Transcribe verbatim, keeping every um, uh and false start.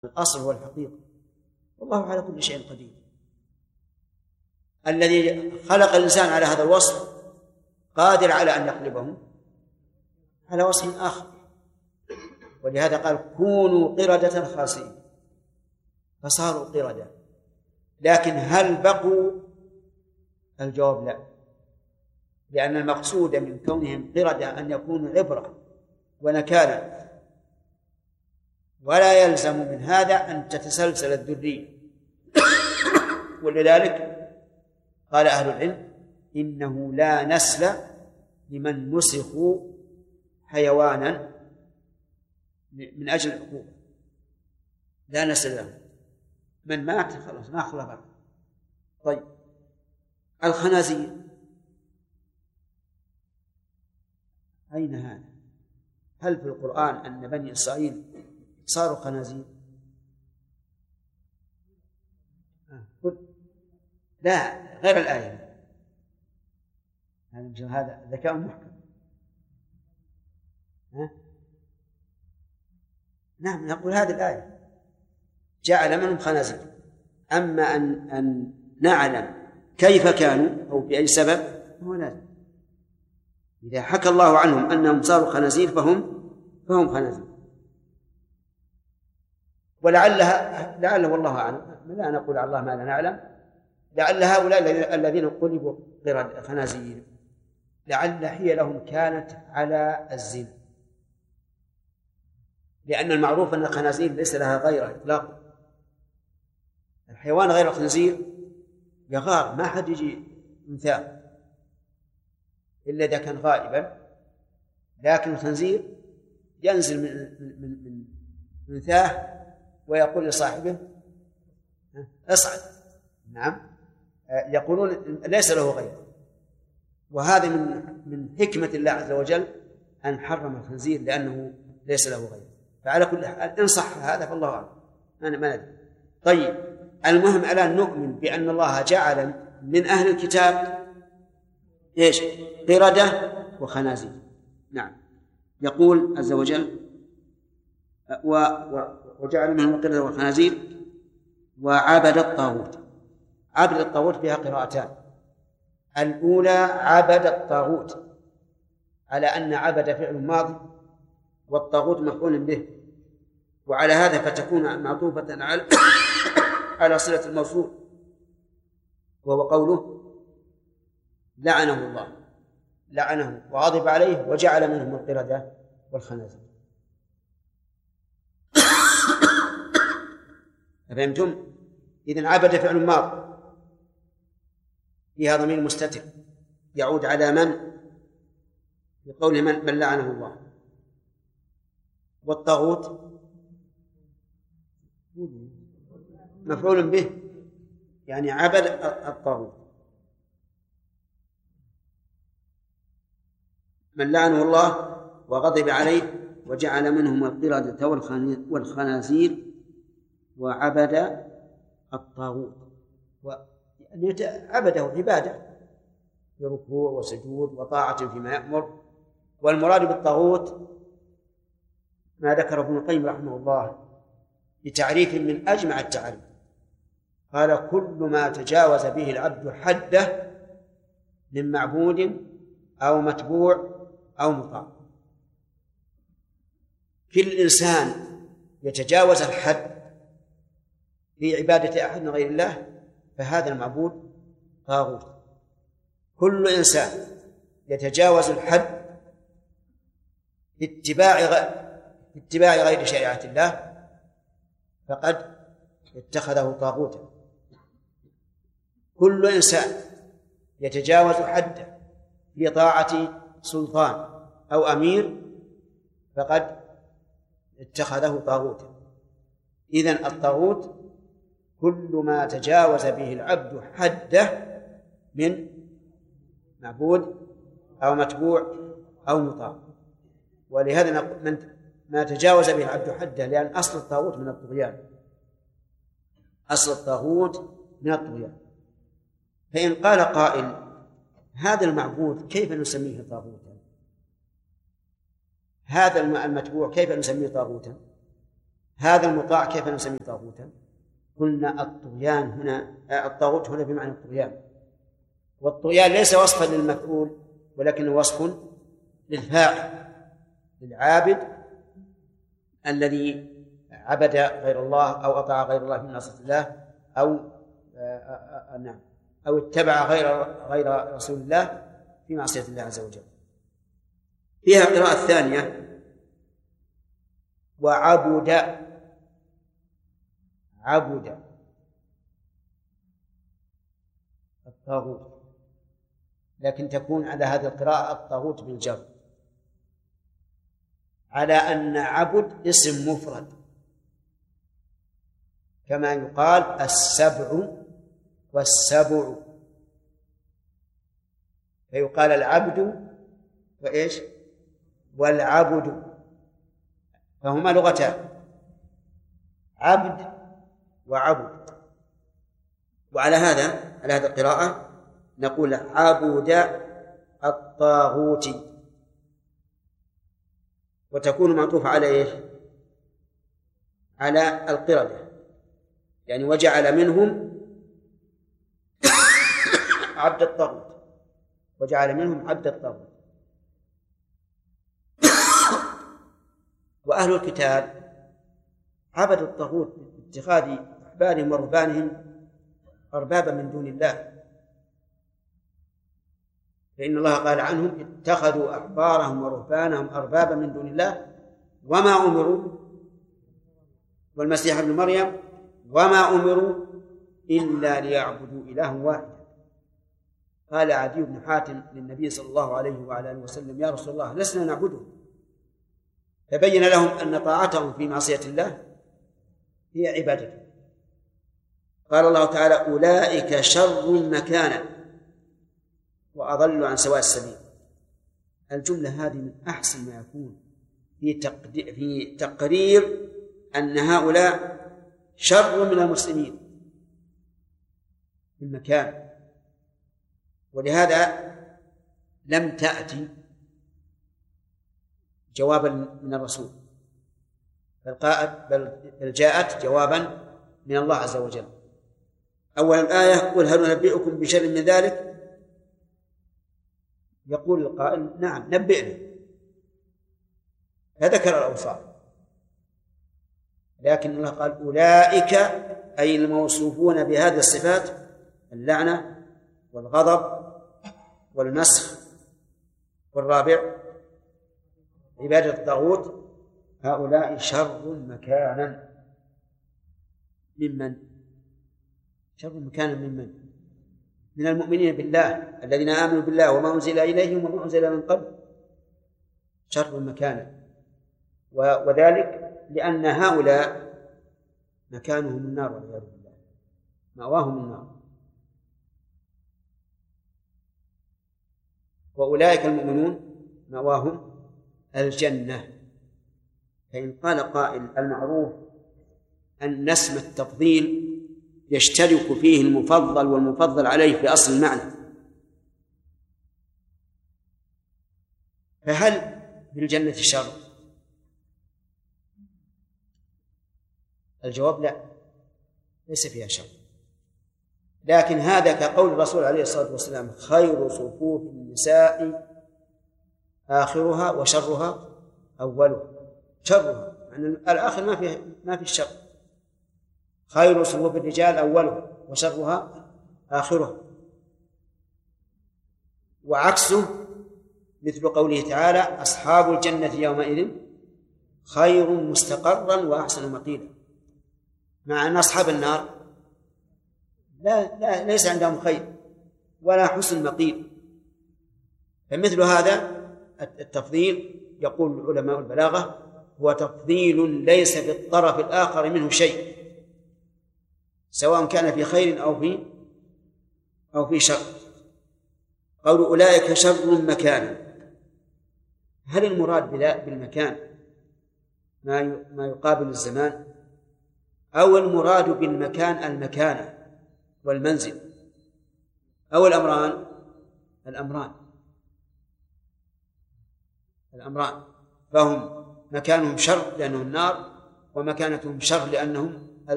الأصل هو الحقيقة، والله على كل شيء قدير. الذي خلق الإنسان على هذا الوصف قادر على أن يقلبه على وصف آخر، ولهذا قال كونوا قردة خاسئين فصاروا قردة. لكن هل بقوا؟ الجواب لا، لأن المقصود من كونهم قردة أن يكونوا عبرة ونكالا، ولا يلزم من هذا أن تتسلسل الذرية. ولذلك قال أهل العلم إنه لا نسل لمن نسخوا حيوانا من أجل العقوبة، لا نسل له، من مات خلاص ما خلق. طيب الخنازير أين هذا؟ هل في القرآن أن بني إسرائيل صاروا خنازير؟ لا، غير الآية. هذا ذكاء محكم. ها؟ نعم، نقول هذه الآية جعل منهم خنازير. أما أن أن نعلم كيف كانوا أو بأي سبب هو لازم. إذا حكى الله عنهم أنهم صاروا خنازير فهم فهم خنازير. ولعلها لعل والله أعلم، لا نقول على الله ما لا نعلم، لعل هؤلاء الذين قلبوا قرد خنازير لعل حيلهم كانت على الزنا، لأن المعروف أن الخنازير ليس لها غير إطلاقا. الحيوان غير الخنزير يغار، ما حد يجي مثال إلا إذا كان غائبا، لكن الخنزير ينزل من من من مثاه ويقول لصاحبه اصعد. نعم، يقولون ليس له غير. وهذا من من حكمة الله عز وجل أن حرم الخنزير لأنه ليس له غير. فعلى كل حال إن صح هذا فالله أعلم، أنا ما ندري. طيب المهم الآن نؤمن بأن الله جعل من أهل الكتاب إيش؟ قردة وخنازير. نعم، يقول عز وجل وجعل منهم القردة والخنازير وعبد الطاغوت. عبد الطاغوت فيها قراءتان. الأولى عبد الطاغوت على أن عبد فعل ماضي والطاغوت مفعول به، وعلى هذا فتكون معطوفة على على صلة الموصول، وهو قوله لعنه الله، لعنه وغضب عليه وجعل منهم القردة والخنازير. فهمتم؟ إذن عبد فعل ماضي فيها ضمير مستتر يعود على من؟ بقول من بل لعنه الله. والطاغوت مفعول به، يعني عبد الطاغوت. من لعنه الله وغضب عليه وجعل منهم القردة والخنازير وعبد الطاغوت، عبده عبادة بركوع وسجود وطاعة فيما يأمر. والمراد بالطاغوت ما ذكر ابن القيم رحمه الله بتعريف من أجمع التعريف، قال كل ما تجاوز به العبد حده من معبود أو متبوع أو مطاع. كل إنسان يتجاوز الحد في عبادة أحد من غير الله فهذا المعبود طاغوت. كل إنسان يتجاوز الحد في اتباع في اتباع غير شريعة الله فقد اتخذه طاغوتا. كل إنسان يتجاوز حده في طاعة سلطان أو أمير فقد اتخذه طاغوتا. إذن الطاغوت كل ما تجاوز به العبد حده من معبود أو متبوع أو مطاع. ولهذا من ما تجاوز به العبد حده، لأن أصل الطاغوت من الطغيان، أصل الطاغوت من الطغيان. فإن قال قائل هذا المعبود كيف نسميه طاغوتا؟ هذا المتبوع كيف نسميه طاغوتا؟ هذا المطاع كيف نسميه طاغوتا؟ قلنا الطغيان هنا، الطاغوت هنا بمعنى الطغيان، والطغيان ليس وصفا للمفعول ولكنه وصف للفاعل، للعابد الذي عبد غير الله أو أطاع غير الله في ناصية الله، أو نعم أو اتبع غير غير رسول الله في معصية الله عز وجل. فيها قراءة ثانية وعبد، عبد الطاغوت، لكن تكون على هذه القراءة الطاغوت بالجر، على أن عبد اسم مفرد، كما يقال السبع والسبع، فيقال العبد وإيش والعبد، فهما لغتان، عبد وعبد. وعلى هذا على هذه القراءة نقول عبد الطاغوت، وتكون معطوفة على إيش؟ على القردة، يعني وجعل منهم عبد الطاغوت، وجعل منهم عبد الطاغوت. وأهل الكتاب عبدوا الطاغوت باتخاذ أحبارهم ورهبانهم أربابا من دون الله، فإن الله قال عنهم اتخذوا أحبارهم ورهبانهم أربابا من دون الله وما أمروا، والمسيح ابن مريم وما أمروا إلا ليعبدوا إلها واحدا. قال عدي بن حاتم للنبي صلى الله عليه وعلى آله وسلم: يا رسول الله لسنا نعبده، فبين لهم أن طاعتهم في معصية الله هي عبادته. قال الله تعالى: أولئك شر مكانا وأضل عن سواء السبيل. الجملة هذه من أحسن ما يكون في في تقرير أن هؤلاء شر من المسلمين في المكان، ولهذا لم تأتي جوابا من الرسول، بل جاءت جوابا من الله عز وجل. أول الآية: قل هل ننبئكم بشر من ذلك؟ يقول القائل: نعم نبئنا، فذكر الأوصاف، لكن الله قال أولئك أي الموصوفون بهذه الصفات: اللعنة والغضب والمسخ، والرابع عبادة الطاغوت، هؤلاء شر مكانا ممن شر مكانا ممن من المؤمنين بالله الذين آمنوا بالله وما أنزل إليهم وما أنزل من قبل، شر مكانا، وذلك لأن هؤلاء مكانهم النار والعياذ بالله، مأواهم النار. وأولئك المؤمنون مأواهم الجنة. فإن قال قائل: المعروف أن اسم التفضيل يشترك فيه المفضل والمفضل عليه في أصل المعنى، فهل بالجنة شر؟ الجواب: لا، ليس فيها شر، لكن هذا كقول الرسول عليه الصلاة والسلام: خير صفوف النساء آخرها وشرها أولها. شرها يعني الآخر ما فيه ما في الشر، خير صفوف الرجال أولها وشرها آخرها. وعكسه مثل قوله تعالى: أصحاب الجنة يومئذ خير مستقرا وأحسن مقيلا، مع أن أصحاب النار لا, لا ليس عندهم خير ولا حسن مقيل. فمثل هذا التفضيل يقول علماء البلاغة هو تفضيل ليس في الطرف الآخر منه شيء، سواء كان في خير أو في أو في شر. قول أولئك شر مكانا، هل المراد بالمكان ما ما يقابل الزمان، أو المراد بالمكان المكانة والمنزل، أو الأمران الأمران الأمران فهم مكانهم شر لأنه النار، ومكانتهم شر لأنهم